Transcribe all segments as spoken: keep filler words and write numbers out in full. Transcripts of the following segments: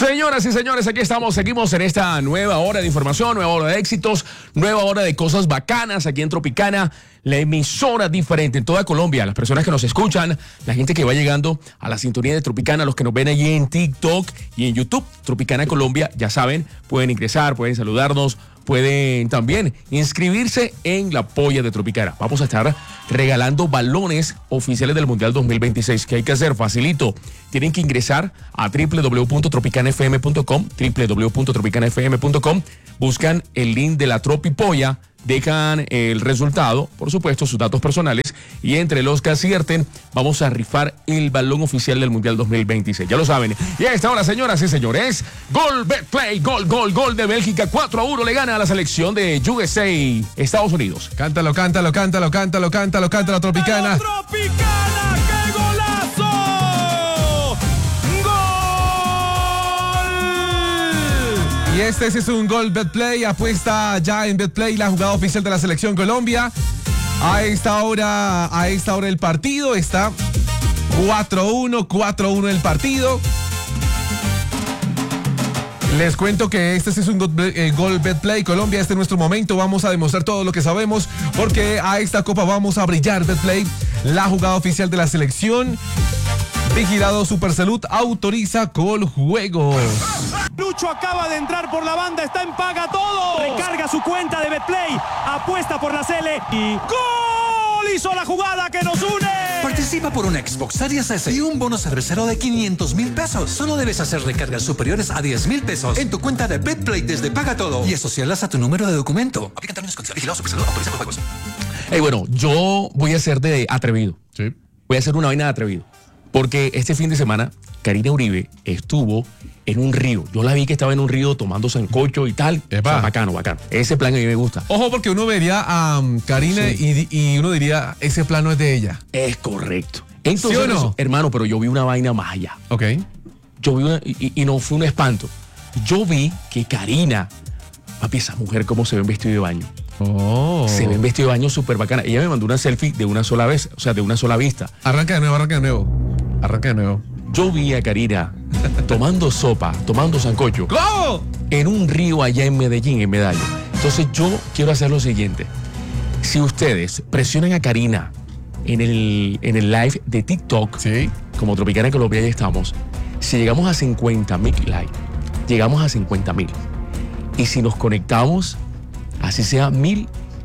Señoras y señores, aquí estamos, seguimos en esta nueva hora de información, nueva hora de éxitos, nueva hora de cosas bacanas aquí en Tropicana, la emisora diferente en toda Colombia. Las personas que nos escuchan, la gente que va llegando a la sintonía de Tropicana, los que nos ven allí en TikTok y en YouTube, Tropicana Colombia, ya saben, pueden ingresar, pueden saludarnos, pueden también inscribirse en la polla de Tropicana. Vamos a estar regalando balones oficiales del Mundial dos mil veintiséis. ¿Qué hay que hacer? Facilito. Tienen que ingresar a doble u doble u doble u punto tropicana f m punto com, doble u doble u doble u punto tropicana f m punto com, buscan el link de la Tropipolla, dejan el resultado, por supuesto, sus datos personales, y entre los que acierten, vamos a rifar el balón oficial del Mundial dos mil veintiséis. Ya lo saben. Y a esta hora, señoras y señores, gol, Betplay, gol, gol, gol de Bélgica, cuatro a uno le gana a la selección de U S A, Estados Unidos. Cántalo, cántalo, cántalo, cántalo, cántalo, cántalo, Tropicana. ¡Tropicana! ¡Qué golazo! Y este es un gol Betplay, apuesta ya en Betplay, la jugada oficial de la selección Colombia. A esta hora, a esta hora el partido está cuatro uno, cuatro uno el partido. Les cuento que este es un gol, eh, gol Betplay Colombia, este es nuestro momento, vamos a demostrar todo lo que sabemos, porque a esta copa vamos a brillar. Betplay, la jugada oficial de la selección. Vigilado Supersalud, autoriza Coljuegos. Lucho acaba de entrar por la banda, está en Paga Todo. Recarga su cuenta de Betplay, apuesta por la Cele y ¡gol! Hizo la jugada que nos une. Participa por un Xbox Series S y un bono cervecero de quinientos mil pesos. Solo debes hacer recargas superiores a diez mil pesos en tu cuenta de Betplay desde Paga Todo y asociarlas a tu número de documento. Aplican términos y condiciones. Vigilado Supersalud, autoriza Coljuegos. Hey, bueno, yo voy a ser de atrevido. Sí. Voy a hacer una vaina de atrevido. Porque este fin de semana, Karina Uribe estuvo en un río. Yo la vi que estaba en un río tomando sancocho y tal. O sea, bacano, bacano. Ese plan a mí me gusta. Ojo, porque uno vería a um, Karina sí. y, y uno diría, ese plano es de ella. Es correcto. Entonces, ¿sí o no? Eso, hermano, pero yo vi una vaina más allá. Ok. Yo vi una, y, y no fue un espanto. Yo vi que Karina, papi, esa mujer cómo se ve en vestido de baño. Oh. Se ve en vestido de baño súper bacana. Ella me mandó una selfie de una sola vez, o sea, de una sola vista. Arranca de nuevo, arranca de nuevo. Arranca de nuevo. Yo vi a Karina tomando sopa, tomando sancocho. ¿Cómo? En un río allá en Medellín, en Medallo. Entonces yo quiero hacer lo siguiente. Si ustedes presionan a Karina en el, en el live de TikTok, sí, como Tropicana Colombia ya estamos, si llegamos a cincuenta mil likes, llegamos a cincuenta mil. Y si nos conectamos, así sea mil,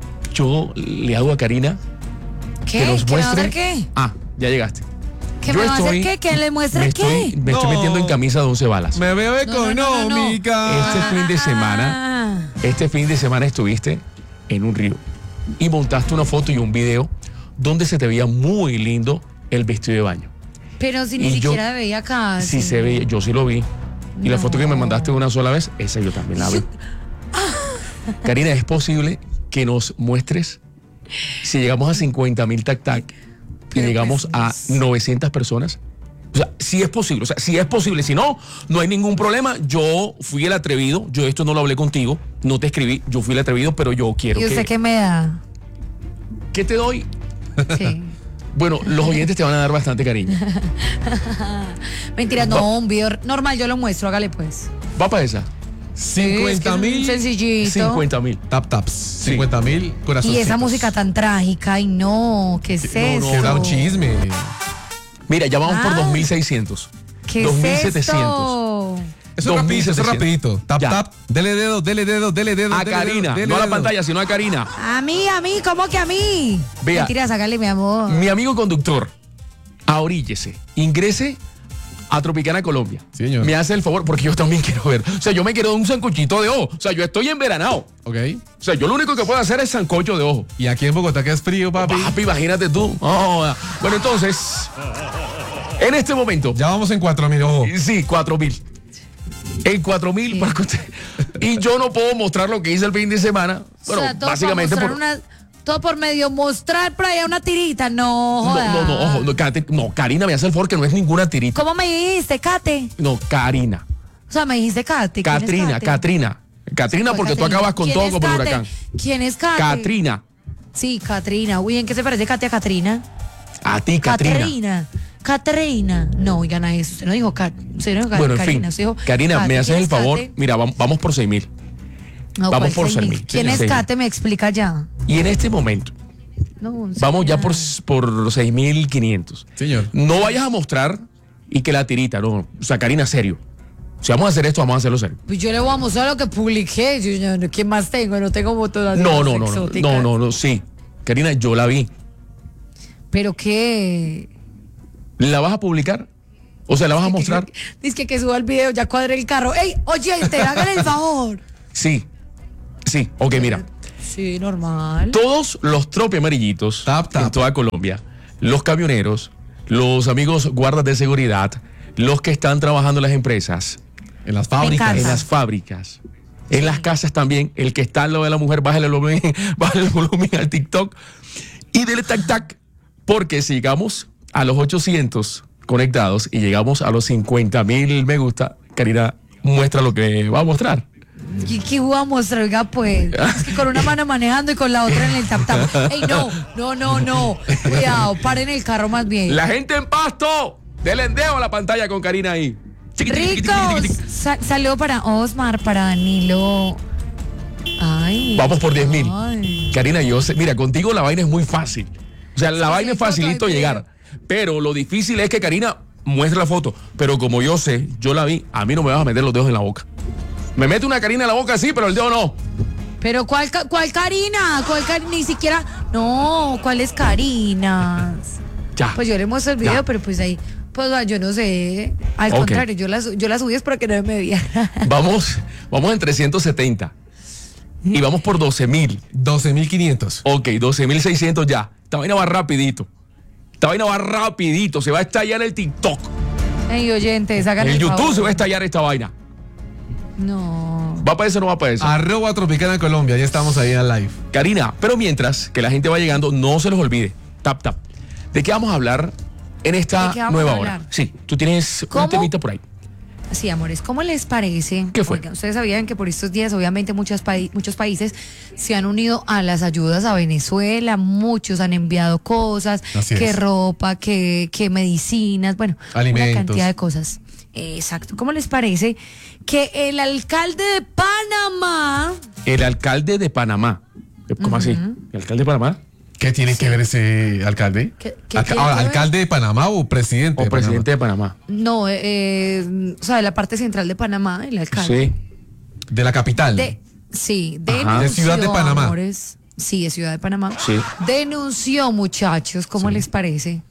yo le hago a Karina ¿Qué? que nos ¿Qué me va a muestre. hacer qué? Ah, ya llegaste. ¿Qué Yo me va a hacer estoy- qué? ¿Que le muestre Me qué? estoy, me estoy No. metiendo en camisa de once balas. Me veo No, no, no, no, no. económica. Este fin de semana, este fin de semana estuviste en un río y montaste una foto y un video donde se te veía muy lindo el vestido de baño. Pero si ni Y yo- siquiera veía acá. Sí se veía, yo sí lo vi. Y la No. foto que me mandaste una sola vez, esa yo también la vi. Karina, ¿es posible que nos muestres si llegamos a cincuenta mil tac tac y Pero llegamos pues, a novecientas personas? O sea, sí es posible, o sea, sí es posible. Si no, no hay ningún problema. Yo fui el atrevido, yo esto no lo hablé contigo, no te escribí, yo fui el atrevido, pero yo quiero ¿Y usted que... qué me da? ¿Qué te doy? Sí. Bueno, los oyentes te van a dar bastante cariño. Mentira, no, un video normal, yo lo muestro, hágale pues. Va para esa. cincuenta mil. Sencillito. cincuenta mil. Tap taps. cincuenta mil corazones. Y esa música tan trágica, ay no, ¿qué es No, no, eso? Que da un chisme. Mira, ya vamos por Ah. dos mil seiscientos. ¿Qué dos mil es setecientos. esto? Eso es rapidito, eso es rapidito. Tap, Ya. tap. Dele dedo, dele dedo, dele dedo. A dele Karina, dedo, dele no a la dedo. pantalla, sino a Karina. A mí, a mí, ¿cómo que a mí? Vea. Mentira, sácale, mi amor. Mi amigo conductor, ahoríllese, ingrese a Tropicana Colombia. Sí, señor. Me hace el favor, porque yo también quiero ver. O sea, yo me quiero dar un sancochito de ojo. O sea, yo estoy enveranado. Ok. O sea, yo lo único que puedo hacer es sancocho de ojo. Y aquí en Bogotá que es frío, papi. Papi, imagínate tú. Oh, bueno, entonces, en este momento, Ya vamos en cuatro mil, ojo. sí, cuatro mil. En cuatro mil, Sí. para que usted. Y yo no puedo mostrar lo que hice el fin de semana. Bueno, o sea, todo básicamente por, por. una, todo por medio mostrar por allá una tirita, no No, joda. no, no, ojo, no, Kate- no, Karina me hace el favor que no es ninguna tirita. ¿Cómo me dijiste, Kate? No, Karina. O sea, me dijiste Kate. ¿Quién es Catrina, Kate? Catrina. Catrina, Pues, porque tú Catrina. acabas con ¿Quién todo es como el Kate? huracán. ¿Quién es Kate? Catrina. Sí, Catrina. Uy, ¿en qué se parece Kate a Catrina? A ti, Catrina. Catrina. Caterina. No, oigan a eso. Usted no dijo, Cat, usted no dijo Bueno, en Karina. fin. Usted dijo, Karina, Kate. me haces ¿Quién el es favor. Kate? Mira, vamos, vamos por seis mil. No, Vamos ¿cuál por seis seis mil? mil. ¿Quién Sí, es seis mil. Kate? Me explica ya. Y en este momento, No, vamos ya por, señora. por los seis mil quinientos. Señor. No vayas a mostrar y que la tirita, no. O sea, Karina, serio. Si vamos a hacer esto, vamos a hacerlo serio. Pues yo le voy a mostrar lo que publiqué. Yo, yo, yo, ¿qué más tengo? No tengo fotos así No, más no, no, no, exóticas. no, no, no, sí. Karina, yo la vi. ¿Pero qué? ¿La vas a publicar? O sea, ¿la vas a mostrar? Dice que, que suba el video, ya cuadré el carro. ¡Ey, oye, te hagan el favor! Sí. Sí, ok, mira. Sí, normal. Todos los tropi amarillitos Tap, tap. en toda Colombia, los camioneros, los amigos guardas de seguridad, los que están trabajando en las empresas, En las encanta. fábricas. en las fábricas, en las casas también, el que está al lado de la mujer, bájale el volumen, bájale el volumen al TikTok y dele tac tac, porque si llegamos a los ochocientos conectados y llegamos a los cincuenta mil me gusta, Karina muestra lo que va a mostrar. ¿Qué, qué voy a mostrar? Oiga, pues. Es que con una mano manejando y con la otra en el tap tap. ¡Ey, no! No, no, no. Cuidado, paren el carro más bien. La gente en Pasto, denle dedo a la pantalla con Karina ahí. Chiqui, tiqui, tiqui, tiqui, tiqui, Ricos. tiqui. Sa- salió para Osmar, para Danilo. Ay. Vamos por diez mil. Ay. Karina, yo sé, mira, contigo la vaina es muy fácil. O sea, la Sí, vaina sí, es facilito foto, llegar. Pero lo difícil es que Karina muestre la foto. Pero como yo sé, yo la vi, a mí no me vas a meter los dedos en la boca. Me mete una Karina en la boca sí, pero el dedo no. Pero ¿cuál, ca- cuál Karina? ¿Cuál Karina? Ni siquiera. No, ¿cuál es Karina? Ya. Pues yo le muestro el video, Ya. pero pues ahí, pues yo no sé. Al Ok. contrario, yo la, su- yo la subí es para que no me viera. Vamos, vamos en trescientos setenta. Y vamos por doce mil. doce mil quinientos. Ok, doce mil seiscientos ya. Esta vaina va rapidito. Esta vaina va rapidito. Se va a estallar el TikTok. Ey, oyentes, hagan El el YouTube favor. se va a estallar esta vaina. No. ¿Va para eso o no va para eso? Arroba Tropicana Colombia. Ya estamos ahí en live. Karina, pero mientras que la gente va llegando, no se los olvide. Tap, tap. ¿De qué vamos a hablar en esta ¿De qué vamos nueva a hora? hablar? Sí, tú tienes ¿Cómo? un temita por ahí. Sí, amores, ¿cómo les parece? ¿Qué fue? Oigan, ustedes sabían que por estos días, obviamente, muchos, paí- muchos países se han unido a las ayudas a Venezuela. Muchos han enviado cosas, Así que es. ropa, que, que medicinas, bueno, Alimentos. una cantidad de cosas. Exacto. ¿Cómo les parece que el alcalde de Panamá, El alcalde de Panamá. ¿Cómo así? ¿El alcalde de Panamá? ¿Qué tiene que ver ese alcalde? ¿Qué- qué Alca- tiene ahora, que ver? ¿alcalde de Panamá o presidente? O de Panamá? presidente de Panamá. no, eh, eh, o sea, de la parte central de Panamá, el alcalde. Sí. De la capital. De, sí, Ajá. denunció, De Ciudad de Panamá. amores. Sí, de Ciudad de Panamá. Sí. Denunció, muchachos, ¿cómo les parece?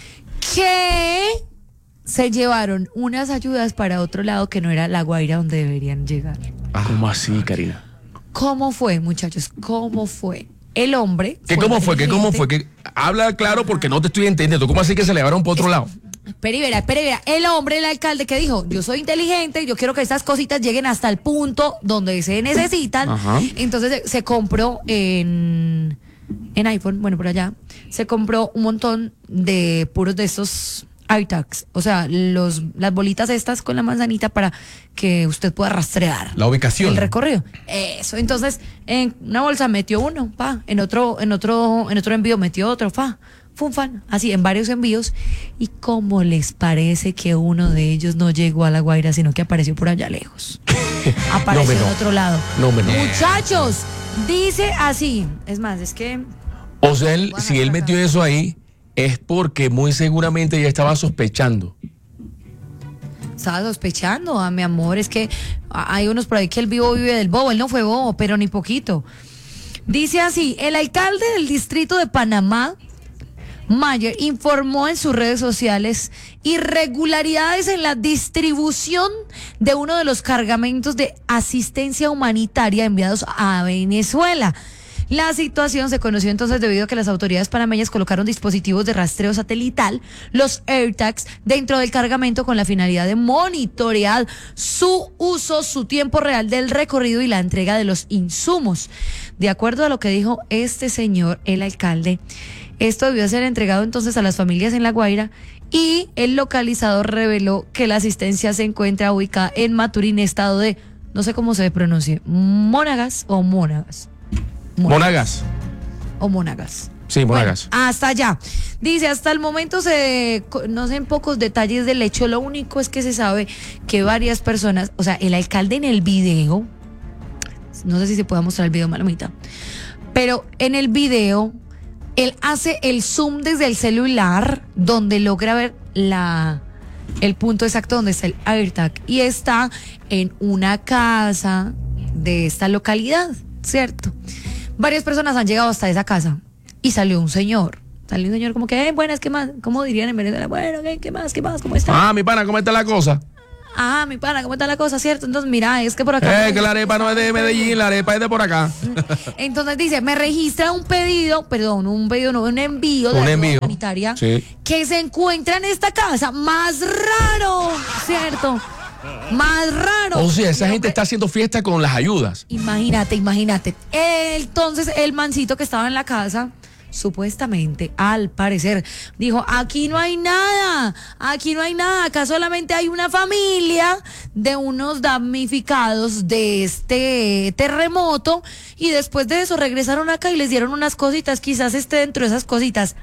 Que se llevaron unas ayudas para otro lado que no era La Guaira donde deberían llegar. ¿Cómo así, Karina? ¿Cómo fue, muchachos? ¿Cómo fue? El hombre. ¿Qué cómo fue? ¿Qué cómo inteligente. fue? ¿Qué? Habla claro porque no te estoy entendiendo. ¿Cómo así que se le llevaron por otro lado? Espera y verá, espera y verá. El hombre, el alcalde que dijo, yo soy inteligente, yo quiero que estas cositas lleguen hasta el punto donde se necesitan. Ajá. Entonces se, se compró en, en iPhone, bueno, por allá, se compró un montón de puros de estos AirTags. O sea, los, las bolitas estas con la manzanita para que usted pueda rastrear La ubicación. el recorrido. Eso, entonces en una bolsa metió uno, pa, en otro, en otro, en otro envío metió otro, fa, fun fan, así en varios envíos. ¿Y cómo les parece que uno de ellos no llegó a La Guaira, sino que apareció por allá lejos? Apareció No, me no. en otro lado. No, me no. Muchachos, dice así. Es más, es que O sea, él, Voy a si él sacar metió acá. eso ahí, es porque muy seguramente ya estaba sospechando. estaba sospechando, a mi amor, es que hay unos por ahí que el vivo vive del bobo, él no fue bobo, pero ni poquito. Dice así, el alcalde del distrito de Panamá, Mayer, informó en sus redes sociales irregularidades en la distribución de uno de los cargamentos de asistencia humanitaria enviados a Venezuela. La situación se conoció entonces debido a que las autoridades panameñas colocaron dispositivos de rastreo satelital, los AirTags, dentro del cargamento con la finalidad de monitorear su uso, su tiempo real del recorrido y la entrega de los insumos. De acuerdo a lo que dijo este señor, el alcalde, esto debió ser entregado entonces a las familias en La Guaira y el localizador reveló que la asistencia se encuentra ubicada en Maturín, estado de, no sé cómo se pronuncie, Monagas o Monagas. Monagas. O Monagas. Sí, Monagas. Bueno, hasta allá. Dice, hasta el momento se conocen pocos detalles del hecho. Lo único es que se sabe que varias personas, o sea, el alcalde en el video, no sé si se puede mostrar el video, Malomita, pero en el video, él hace el zoom desde el celular, donde logra ver la, el punto exacto donde está el AirTag. Y está en una casa de esta localidad, ¿cierto? Varias personas han llegado hasta esa casa. Y salió un señor, salió un señor como que, eh, buenas, ¿qué más? ¿Cómo dirían en Venezuela? Bueno, ¿qué, qué más? ¿Qué más? ¿Cómo está? Ah, mi pana, ¿cómo está la cosa? Ah, mi pana, ¿cómo está la cosa? ¿Cierto? Entonces, mira, es que por acá... Eh, que la arepa no es de Medellín, la arepa es de por acá. Entonces dice, me registra un pedido, perdón, un pedido, no, un envío de Un ayuda envío. humanitaria Sí. que se encuentra en esta casa. Más raro, ¿cierto? Más raro. O sea, esa Y gente hombre, está haciendo fiesta con las ayudas. Imagínate, imagínate. Entonces, el mancito que estaba en la casa, supuestamente, al parecer, dijo, aquí no hay nada, aquí no hay nada, acá solamente hay una familia de unos damnificados de este terremoto, y después de eso regresaron acá y les dieron unas cositas, quizás esté dentro de esas cositas